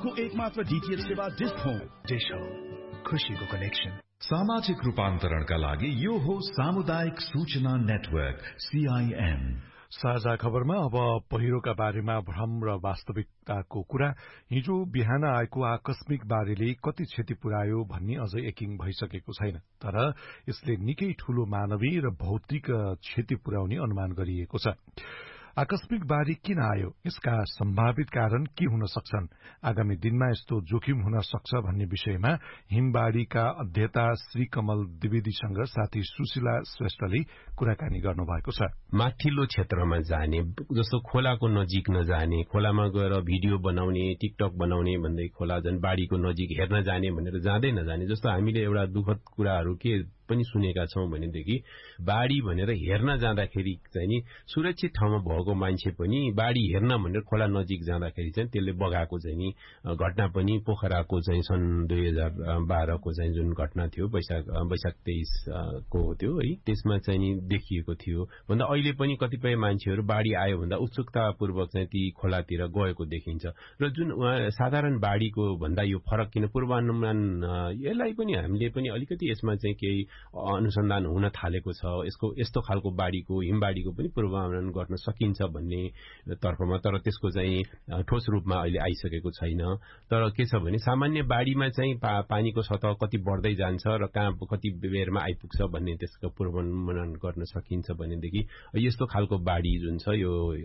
अर्को एकमात्र डीटीएच सेवा डिश होम। डिश होम, खुशीको कनेक्सन। सामाजिक रूपान्तरणका लागि यो हो सामुदायिक सूचना नेटवर्क CIN। साझा खबरमा अब पहिरोका बारेमा भ्रम र वास्तविकताको कुरा। हिजो बिहान आएको आकस्मिक बाढीले कति क्षति पुर्यायो भन्ने अझ यकिन भइसकेको छैन, तर यसले निकै ठूलो मानवीय र भौतिक क्षति पुर्याउने अनुमान गरिएको छ। आकस्मिक बाढी किन आयो, यसका सम्भावित कारण के हुन सक्छन्, आगामी दिनमा यस्तो जोखिम हुन सक्छ भन्ने विषयमा हिमबाढीका अध्येता श्री कमल द्विवेदीसँग साथी सुशीला श्रेष्ठले कुराकानी गर्नुभएको छ। माथिल्लो क्षेत्रमा जाने, जस्तो खोलाको नजिक नजाने, खोलामा गएर भिडियो बनाउने, टिकटक बनाउने भन्दै खोला झन् बाढीको नजिक हेर्न जाने भनेर जाँदै नजाने। जस्तो हामीले एउटा दुःखद कुराहरू के पनि सुनेका छौं भनेदेखि बाढी भनेर हेर्न जाँदाखेरि चाहिँ नि सुरक्षित ठाउँमा भएको मान्छे पनि बाढी हेर्न भनेर खोला नजिक जाँदाखेरि चाहिँ त्यसले बगाएको चाहिँ नि घटना पनि पोखराको चाहिँ सन् 2012 को चाहिँ जुन घटना थियो वैशाख 23 को थियो है, त्यसमा चाहिँ नि देखिएको थियो। भन्दा अहिले पनि कतिपय मान्छेहरू बाढी आयो भन्दा उत्सुकतापूर्वक चाहिँ ती खोलातिर गएको देखिन्छ। र जुन साधारण बाढीको भन्दा यो फरक किन पूर्वानुमान, यसलाई पनि हामीले पनि अलिकति यसमा चाहिँ केही अनुसन्धान हुन थालेको छ। यसको यस्तो खालको बाढीको, हिमबाढीको पनि पूर्वानुमान गर्न सकिन्छ भन्ने तर्फमा, तर त्यसको चाहिँ ठोस रूपमा अहिले आइसकेको छैन। तर के छ भने सामान्य बाढीमा चाहिँ पानीको सतह कति बढ्दै जान्छ र कहाँ कति बेरमा आइपुग्छ भन्ने त्यसको पूर्वानुमान गर्न सकिन्छ भनेदेखि यस्तो खालको बाढी जुन छ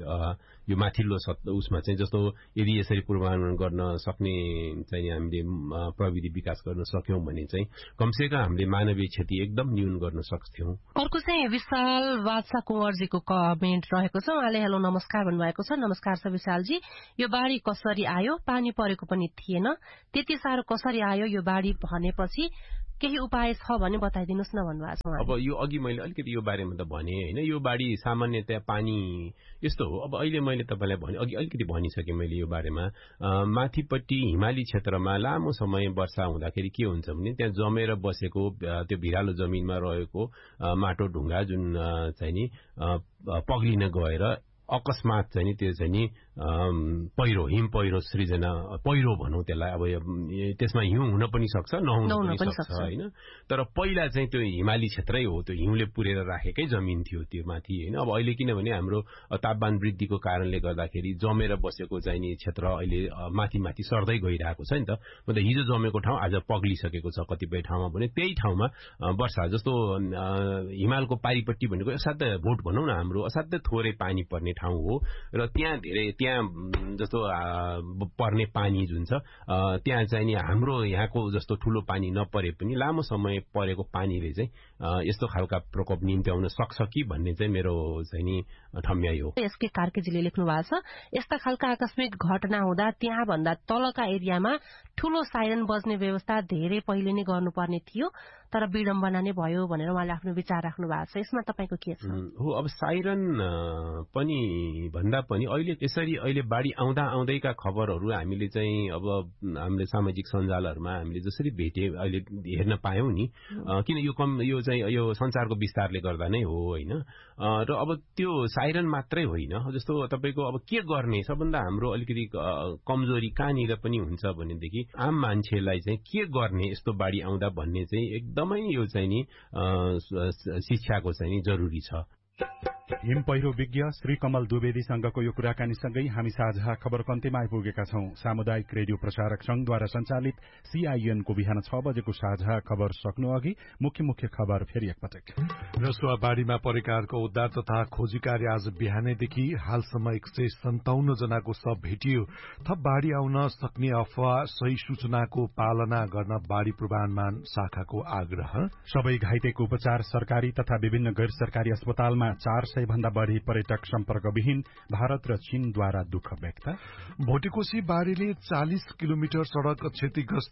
यो माथिल्लो उसमा चाहिँ जस्तो यदि यसरी पूर्वानुमान गर्न सक्ने चाहिँ हामीले प्रविधि विकास गर्न सक्यौं भने चाहिँ कमसेकम हामीले मानवीय क्षति एकदम न्यून गर्न सक्थ्यौं। अर्को चाहिँ विशाल बादशाह कुंवरजीको कमेन्ट रहेको छ। उहाँले हेलो नमस्कार भन्नुभएको छ। नमस्कार छ विशालजी। यो बाढी कसरी आयो, पानी परेको पनि थिएन, त्यति साह्रो कसरी आयो यो बाढी भनेपछि केही उपाय छ भने बताइदिनुस् न भन्नुभएको छ। अब यो अघि मैले अलिकति यो बारेमा त भने हैन, यो बाढी सामान्यतया पानी यस्तो हो। अब अहिले मैले तपाईलाई भने अघि अलिकति भनिसके मैले यो बारेमा। माथिपट्टि हिमाली क्षेत्रमा लामो समय वर्षा हुँदाखेरि के हुन्छ भने त्यहाँ जमेर बसेको त्यो भिरालो जमिनमा रहेको माटो ढुङ्गा जुन चाहिँ नि पग्लिन गएर अकस्मात चाहिँ नि त्यो चाहिँ नि पहिरो, हिम पहिरो सृजना, पहिरो भनौं त्यसलाई। अब त्यसमा हिउँ हुन पनि सक्छ, नहुन पनि सक्छ हैन। तर पहिला चाहिँ त्यो हिमाली क्षेत्रै हो, त्यो हिउँले पुरेर राखेकै जमिन थियो त्यो माथि हैन। अब अहिले किनभने हाम्रो तापमान वृद्धिको कारणले गर्दाखेरि जमेर बसेको चाहिँ नि क्षेत्र अहिले माथि माथि सर्दै गइरहेको छ नि त। मतलब हिजो जमेको ठाउँ आज पग्लिसकेको छ कतिपय ठाउँमा भने। त्यही ठाउँमा वर्षा जस्तो हिमालको पारिपट्टि भनेको असाध्यै भोट भनौं न हाम्रो असाध्यै थोरै पानी पर्ने ठाउँ हो र त्यहाँ जस्तो पर्ने पानी जुन छ त्यहाँ चाहिँ नि हाम्रो यहाँको जस्तो ठूलो पानी नपरे पनि लामो समय परेको पानीले चाहिँ यस्तो खालका प्रकोप निम्त्याउन सक्छ कि भन्ने चाहिँ मेरो चाहिँ नि ठम्याइ हो। एसके कार्कीजीले लेख्नु भएको छ, यस्ता खालका आकस्मिक घटना हुँदा त्यहाँ भन्दा तलका एरियामा ठूलो साइरन बज्ने व्यवस्था धेरै पहिले नै गर्नुपर्ने थियो, तर विडम्बना नै भयो भनेर उहाँले आफ्नो विचार राख्नु भएको छ। यसमा तपाईको के छ? हो, अब साइरन पनि भन्दा पनि अहिले बाढी आउँदैका खबरहरू हामीले चाहिँ अब हामीले सामाजिक सञ्जालहरुमा हामीले जसरी भेटे अहिले हेर्न पायौं नि, किन यो चाहिँ यो संसारको विस्तारले गर्दा नै हो हैन। र अब त्यो साइरन मात्रै होइन, जस्तो तपाईको अब के गर्ने सबभन्दा हाम्रो अलिकति कमजोरी कहाँनिर पनि हुन्छ भनेदेखि आम मान्छेलाई चाहिँ के गर्ने यस्तो बाढी आउँदा भन्ने चाहिँ एकदमै यो चाहिँ नि शिक्षाको चाहिँ नि जरुरी छ। हिम पहिरो विज्ञ श्री कमल द्विवेदीसँगको यो कुराकानीसँगै हामी साझा खबरको अन्त्यमा आइपुगेका छौं। सामुदायिक रेडियो प्रसारक संघद्वारा संचालित CIN को बिहान 6 बजेको साझा खबर सक्नु अघि मुख्य खबर फेरि एकपटक। रसुवा बाढीमा परेकाहरूको उद्धार तथा खोजी कार्य आज बिहानैदेखि हालसम्म 157 जनाको शव भेटियो। थप बाढी आउन सक्ने अफवाह, सही सूचनाको पालना गर्न बाढी पूर्वानुमान शाखाको आग्रह। सबै घाइतेको उपचार सरकारी तथा विभिन्न गैर सरकारी अस्पतालमा 400 भन्दा बढ़ी पर्यटक सम्पर्कविहीन। भारत र चीनद्वारा दुःख व्यक्त। भोटेकोशी बाढीले 40 किलोमिटर सड़क क्षतिग्रस्त,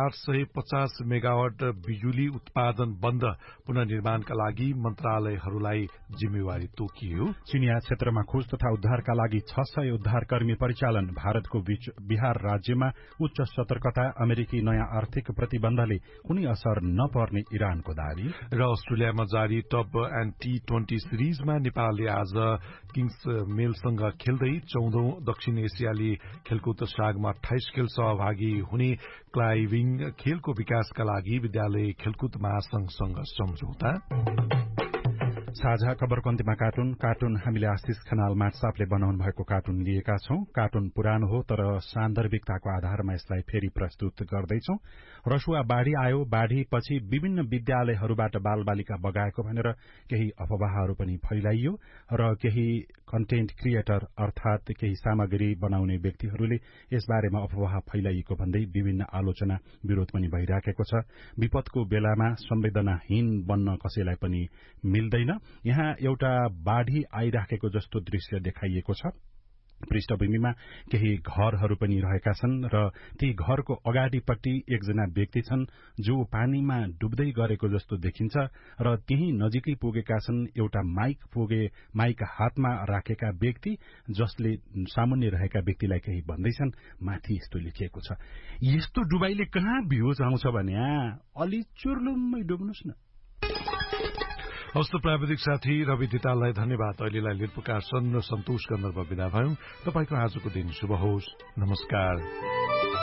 450 मेगावाट बिजुली उत्पादन बन्द। पुनर्निर्माणका लागि मन्त्रालयहरूलाई जिम्मेवारी तोकियो। चिनिया क्षेत्रमा खोज तथा उद्धारका लागि 600 उद्धारकर्मी परिचालन। भारतको बिहार राज्यमा उच्च सतर्कता। अमेरिकी नयाँ आर्थिक प्रतिबन्धले कुनै असर नपर्ने इरानको दावी। र अस्ट्रेलियामा जारी टप एण्ड T20 सिरिजमा नेपालले आज किङ्स मेलसँग खेल्दै 14औं दक्षिण एसियाली खेलकुद सागमा 28 खेल सहभागी हुने क्लाइम्बिङ खेलको विकासका लागि विद्यालय खेलकुद महासंघसँग सम्झौता। साझा खबरको अन्त्यमा कार्टुन हामीले आशिष खनाल माटसापले बनाउनु भएको कार्टुन लिएका छौं। कार्टुन पुरानो हो तर सान्दर्भिकताको आधारमा यसलाई फेरि प्रस्तुत गर्दैछौं। रसुवा बाढ़ी आयो, बाढ़ीपछि विभिन्न विद्यालयहरूबाट बालबालिका बगाएको भनेर केही अफवाहहरू पनि फैलाइयो र केही कन्टेन्ट क्रिएटर अर्थात केही सामग्री बनाउने व्यक्तिहरूले यसबारेमा अफवाह फैलाइएको भन्दै विभिन्न आलोचना विरोध पनि भइराखेको छ। विपदको बेलामा संवेदनाहीन बन्न कसैलाई पनि मिल्दैन। यहाँ एउटा बाढ़ी आइराखेको जस्तो दृश्य देखाइएको छ। पृष्ठभूमिमा केही घरहरू पनि रहेका छन् र ती घरको अगाडिपट्टि एकजना व्यक्ति छन् जो पानीमा डुब्दै गरेको जस्तो देखिन्छ र त्यही नजिकै पुगेका छन् एउटा माइक हातमा राखेका व्यक्ति जसले सामुन्ने रहेका व्यक्तिलाई केही भन्दैछन्। माथि यस्तो लेखिएको छ, यस्तो डुबाईले कहाँ भ्यूज आउँछ भने अलि चुर्लुम्मै डुब्नुस् न। हस्त प्राविधिक साथी रवि दिताललाई धन्यवाद। अहिलेलाई लिड प्रकाशन र सन्तोष गन्धर्व विदा भयौं। तपाईको आजको दिन शुभ होस्। नमस्कार।